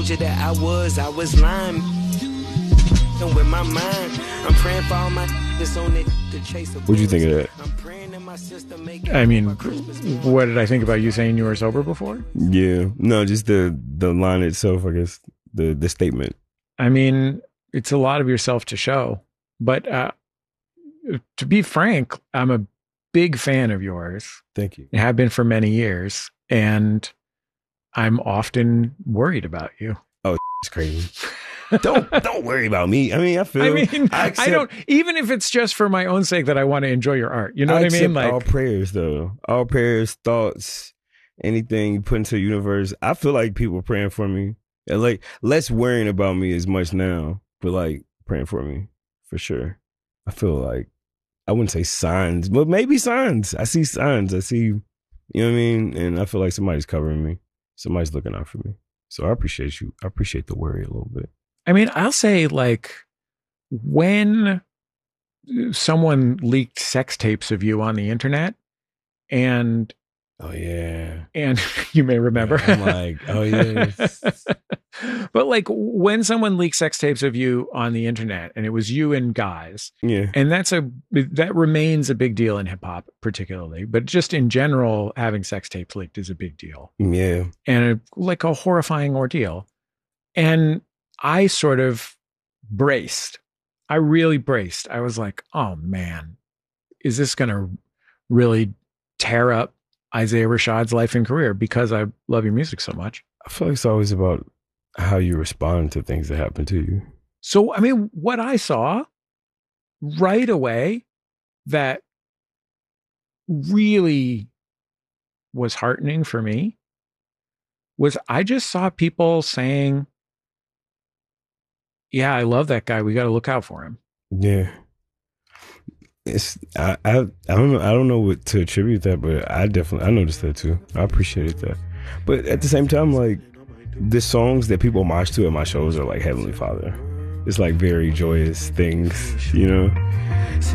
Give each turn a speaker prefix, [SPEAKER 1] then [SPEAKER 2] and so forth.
[SPEAKER 1] that I was lying. And with my mind, I'm praying for all my that's on it to chase.
[SPEAKER 2] What'd you think of that?
[SPEAKER 1] I'm praying that my sister make
[SPEAKER 3] I mean, what did I think about you saying you were sober before?
[SPEAKER 2] Yeah, no, just the line itself, I guess, the statement.
[SPEAKER 3] I mean, it's a lot of yourself to show, but to be frank, I'm a big fan of yours.
[SPEAKER 2] Thank you.
[SPEAKER 3] I have been for many years, and I'm often worried about you.
[SPEAKER 2] Oh, it's crazy. Don't worry about me. I mean,
[SPEAKER 3] I don't, even if it's just for my own sake that I want to enjoy your art. You know what I mean?
[SPEAKER 2] Like all prayers, though. All prayers, thoughts, anything you put into the universe. I feel like people are praying for me. And like less worrying about me as much now, but like praying for me for sure. I feel like I wouldn't say signs, but maybe signs. I see signs. I see, you know what I mean? And I feel like somebody's covering me. Somebody's looking out for me. So I appreciate you. I appreciate the worry a little bit.
[SPEAKER 3] I mean, I'll say, like, when someone leaked sex tapes of you on the internet, and
[SPEAKER 2] oh yeah,
[SPEAKER 3] and you may remember,
[SPEAKER 2] I'm like, oh yeah,
[SPEAKER 3] but like when someone leaked sex tapes of you on the internet, and it was you and guys,
[SPEAKER 2] yeah,
[SPEAKER 3] and that remains a big deal in hip hop, particularly, but just in general, having sex tapes leaked is a big deal,
[SPEAKER 2] yeah,
[SPEAKER 3] and like a horrifying ordeal, and I sort of braced. I really braced. I was like, oh man, is this going to really tear up Isaiah Rashad's life and career because I love your music so much?
[SPEAKER 2] I feel like it's always about how you respond to things that happen to you.
[SPEAKER 3] So, I mean, what I saw right away that really was heartening for me was I just saw people saying, yeah, I love that guy. We got to look out for him.
[SPEAKER 2] Yeah. I don't know what to attribute that, but I noticed that too. I appreciated that. But at the same time, like the songs that people march to at my shows are like Heavenly Father. It's like very joyous things, you know?